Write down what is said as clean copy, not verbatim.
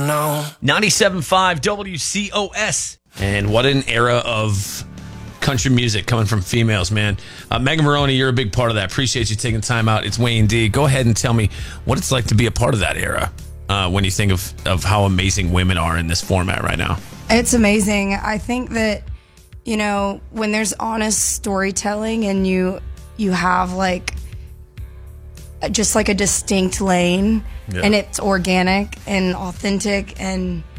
know. 97.5 WCOS. And what an era of country music coming from females, man. Megan Maroney, you're a big part of that. Appreciate you taking time out. It's Wayne D. Go ahead and tell me what it's like to be a part of that era when you think of how amazing women are in this format right now. It's amazing. I think that, you know, when there's honest storytelling and you have like just like a distinct lane and it's organic and authentic and